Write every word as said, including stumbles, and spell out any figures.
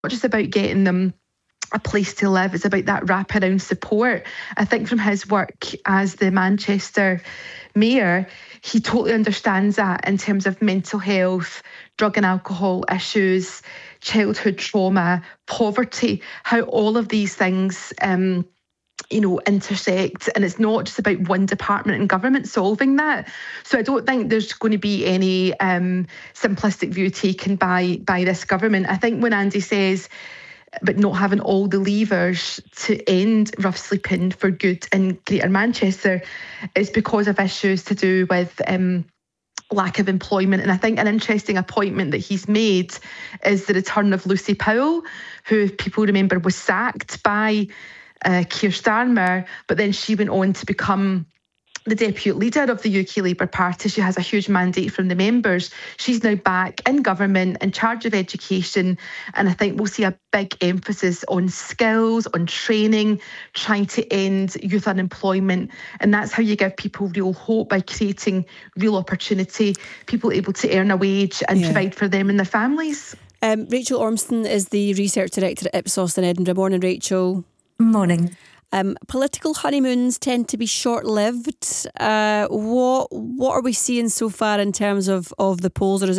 not just about getting them a place to live, it's about that wraparound support. I think from his work as the Manchester mayor, he totally understands that in terms of mental health, drug and alcohol issues, childhood trauma, poverty, how all of these things um, you know, intersect, and it's not just about one department in government solving that. So I don't think there's going to be any um, simplistic view taken by by this government. I think when Andy says, but not having all the levers to end rough sleeping for good in Greater Manchester, is because of issues to do with um, lack of employment. And I think an interesting appointment that he's made is the return of Lucy Powell, who people remember was sacked by Uh, Keir Starmer, but then she went on to become the deputy leader of the U K Labour Party. She has a huge mandate from the members. She's now back in government, in charge of education, and I think we'll see a big emphasis on skills, on training, trying to end youth unemployment. And that's how you give people real hope, by creating real opportunity, people able to earn a wage and yeah. provide for them and their families. Um, Rachel Ormston is the Research Director at Ipsos in Edinburgh. Morning, Rachel. Morning. Um, political honeymoons tend to be short-lived. Uh, what what are we seeing so far in terms of, of the polls, or is it